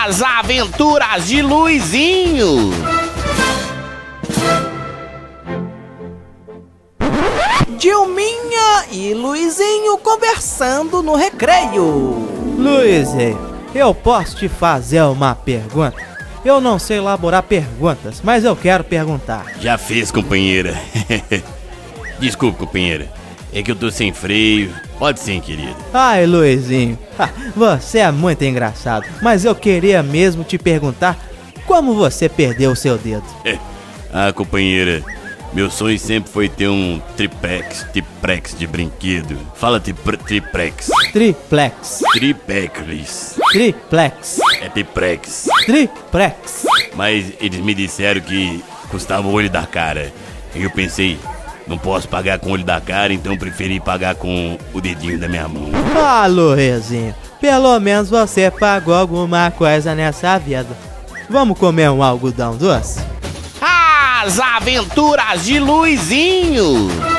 As Aventuras de Luizinho. Dilminha e Luizinho conversando no recreio. Luizinho, eu posso te fazer uma pergunta? Eu não sei elaborar perguntas, mas eu quero perguntar. Já fez, companheira. Desculpa, companheira. É que eu tô sem freio. Pode sim, querido. Ai, Luizinho, você é muito engraçado, mas eu queria mesmo te perguntar como você perdeu o seu dedo. Companheira, meu sonho sempre foi ter um triplex de brinquedo. Fala triplex. Triplex. Triplex. Triplex. É triplex. Triplex. Mas eles me disseram que custava o olho da cara. E eu pensei, não posso pagar com o olho da cara, então preferi pagar com o dedinho da minha mão. Ah, Luizinho, pelo menos você pagou alguma coisa nessa vida. Vamos comer um algodão doce? As Aventuras de Luizinho.